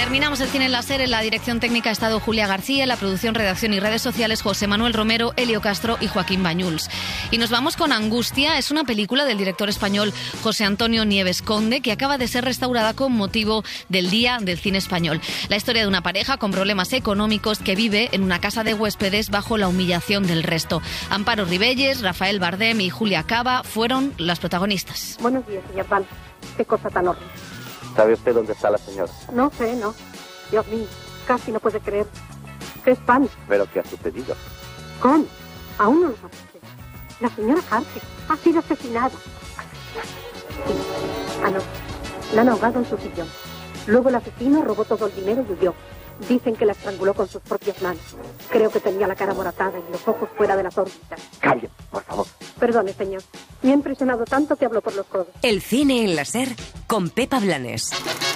Terminamos el cine en la serie. En la dirección técnica ha estado Julia García, en la producción, redacción y redes sociales José Manuel Romero, Elio Castro y Joaquín Bañuls. Y nos vamos con Angustia. Es una película del director español José Antonio Nieves Conde que acaba de ser restaurada con motivo del Día del Cine Español. La historia de una pareja con problemas económicos que vive en una casa de huéspedes bajo la humillación del resto. Amparo Ribelles, Rafael Bardem y Julia Cava fueron las protagonistas. Buenos días, señor Val. Qué cosa tan horrible. ¿Sabe usted dónde está la señora? No sé, no. Dios mío, casi no puede creer. ¡Qué espanto! ¿Pero qué ha sucedido? ¿Cómo? Aún no lo sabe usted. La señora Harker ha sido asesinada. Sí, anoche. La han ahogado en su sillón. Luego el asesino robó todo el dinero y huyó. Dicen que la estranguló con sus propias manos. Creo que tenía la cara moratada y los ojos fuera de las órbitas. Cambio, por favor. Perdone, señor. Me ha impresionado tanto que hablo por los codos. El cine en la SER con Pepa Blanes.